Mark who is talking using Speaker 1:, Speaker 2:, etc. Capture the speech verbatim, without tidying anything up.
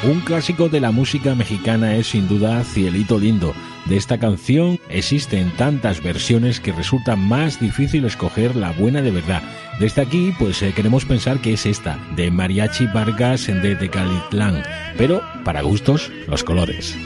Speaker 1: Un clásico de la música mexicana es sin duda Cielito Lindo. De esta canción existen tantas versiones que resulta más difícil escoger la buena de verdad. Desde aquí, pues eh, queremos pensar que es esta, de Mariachi Vargas de Tecalitlán, pero para gustos, los colores.